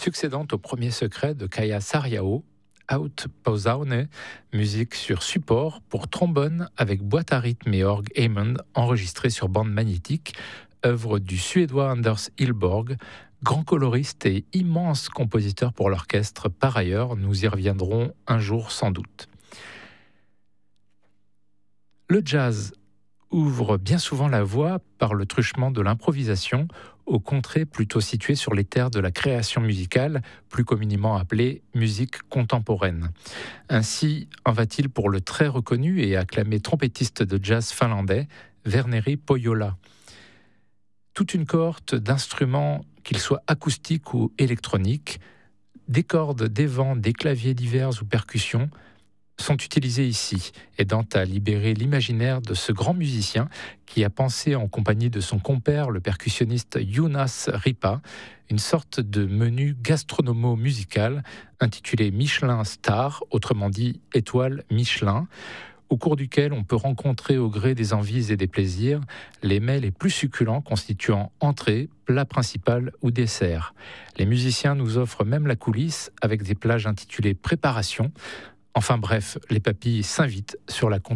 succédant au premier secret de Kaya Sarrião, Out Pausaune, musique sur support pour trombone avec boîte à rythme et orgue Hammond enregistrée sur bande magnétique, œuvre du Suédois Anders Hillborg, grand coloriste et immense compositeur pour l'orchestre par ailleurs, nous y reviendrons un jour sans doute. Le jazz ouvre bien souvent la voie par le truchement de l'improvisation aux contrées plutôt situées sur les terres de la création musicale, plus communément appelée musique contemporaine. Ainsi en va-t-il pour le très reconnu et acclamé trompettiste de jazz finlandais, Verneri Pohjola. Toute une cohorte d'instruments, qu'ils soient acoustiques ou électroniques, des cordes, des vents, des claviers divers ou percussions, sont utilisés ici, aidant à libérer l'imaginaire de ce grand musicien qui a pensé en compagnie de son compère, le percussionniste Jonas Ripa, une sorte de menu gastronomo-musical intitulé Michelin Star, autrement dit étoile Michelin, au cours duquel on peut rencontrer au gré des envies et des plaisirs les mets les plus succulents constituant entrée, plat principal ou dessert. Les musiciens nous offrent même la coulisse avec des plages intitulées préparation. Enfin bref, les papilles s'invitent sur la